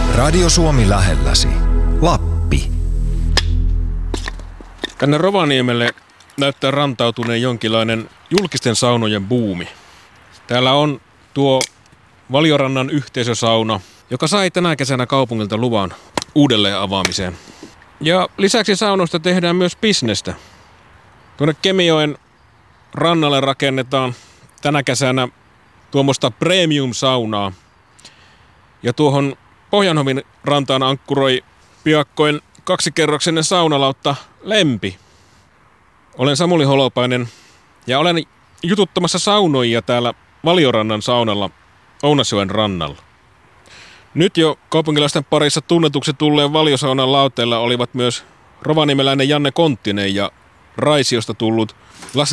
Radio Suomi lähelläsi. Lappi. Tänne Rovaniemelle näyttää rantautuneen jonkinlainen julkisten saunojen buumi. Täällä on tuo Valiorannan yhteisösauna, joka sai tänä kesänä kaupungilta luvan uudelleen avaamiseen. Ja lisäksi saunoista tehdään myös bisnestä. Tuonne Kemijoen rannalle rakennetaan tänä kesänä tuommoista premium-saunaa. Ja tuohon Pohjanhovin rantaan ankkuroi piakkoin 2-kerroksinen saunalautta Lempi. Olen Samuli Holopainen ja olen jututtamassa saunoijia täällä Valiorannan saunalla Ounasjoen rannalla. Nyt jo kaupunkilaisten parissa tunnetuksi tulleen Valiosaunan lauteella olivat myös rovaniemeläinen Janne Konttinen ja Raisiosta tullut Lasse